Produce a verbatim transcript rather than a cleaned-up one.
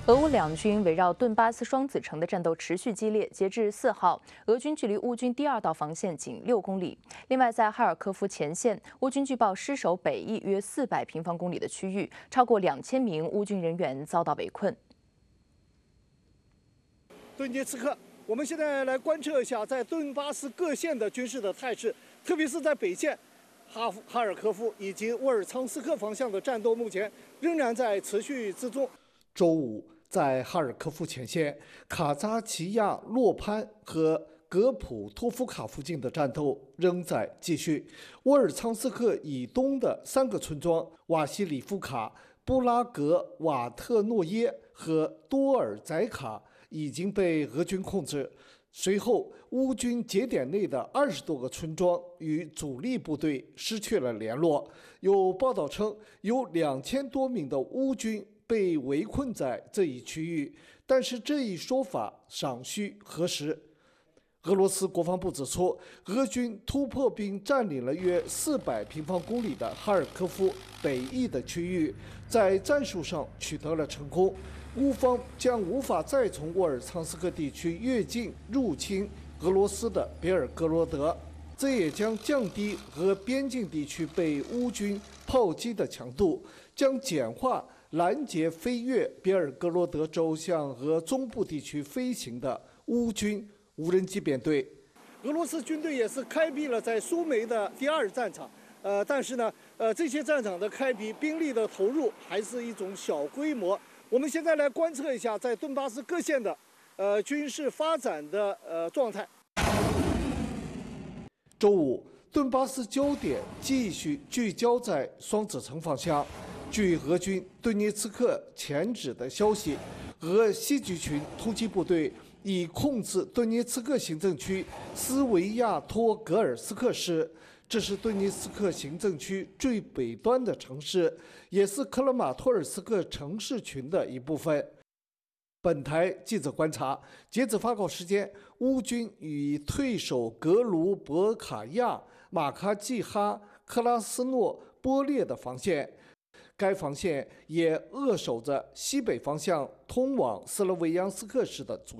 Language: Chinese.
俄乌两军围绕顿巴斯双子城的战斗持续激烈。截至四号，俄军距离乌军第二道防线仅六公里。另外，在哈尔科夫前线，乌军据报失守北翼约四百平方公里的区域，超过两千名乌军人员遭到围困。 顿涅茨克，我们现在来观测一下在顿巴斯各县的军事的态势，特别是在北线。 哈哈尔科夫以及沃尔昌斯克方向的战斗目前仍然在持续之中。 周五，在哈尔科夫前线，卡扎奇亚洛潘和格普托夫卡附近的战斗仍在继续。沃尔昌斯克以东的三个村庄瓦西里夫卡、布拉格瓦特诺耶和多尔宰卡已经被俄军控制。 随后，乌军节点内的二十多个村庄与主力部队失去了联络。有报道称，有两千多名的乌军被围困在这一区域，但是这一说法尚需核实。俄罗斯国防部指出，俄军突破并占领了约四百平方公里的哈尔科夫北翼的区域，在战术上取得了成功。 乌方将无法再从沃尔昌斯克地区越境入侵俄罗斯的别尔哥罗德，这也将降低和边境地区被乌军炮击的强度，将简化拦截飞越别尔哥罗德州向俄中部地区飞行的乌军无人机编队。 俄罗斯军队也是开辟了在苏梅的第二战场，呃，但是呢，呃，这些战场的开辟兵力的投入还是一种小规模。 我们现在来观测一下在顿巴斯各县的，呃，军事发展的呃状态。 周五，顿巴斯焦点继续聚焦在双子城方向。据俄军顿涅茨克前指的消息，俄西集群突击部队已控制顿涅茨克行政区斯维亚托格尔斯克市。 这是顿涅茨克行政区最北端的城市，也是克拉马托尔斯克城市群的一部分。本台记者观察，截止发稿时间，乌军已退守格卢伯卡亚、马卡季哈、克拉斯诺波列的防线，该防线也扼守着西北方向通往斯洛维扬斯克市的主。